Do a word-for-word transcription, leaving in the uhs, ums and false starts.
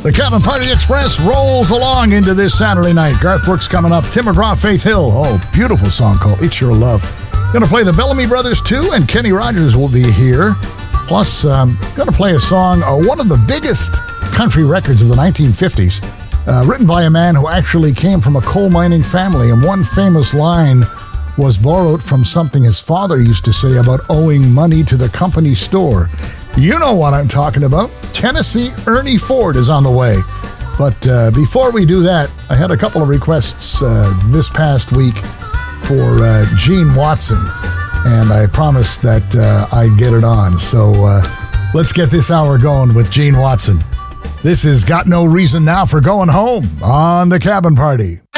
The Cabin Party Express rolls along into this Saturday night. Garth Brooks coming up. Tim McGraw, Faith Hill. Oh, beautiful song called It's Your Love. Going to play the Bellamy Brothers too, and Kenny Rogers will be here. Plus, um, going to play a song, uh, one of the biggest country records of the nineteen fifties, uh, written by a man who actually came from a coal mining family, and one famous line was borrowed from something his father used to say about owing money to the company store. You know what I'm talking about. Tennessee Ernie Ford is on the way. But uh, before we do that, I had a couple of requests uh, this past week for uh, Gene Watson, and I promised that uh, I'd get it on. So uh, let's get this hour going with Gene Watson. This has Got No Reason Now for Going Home on The Cabin Party.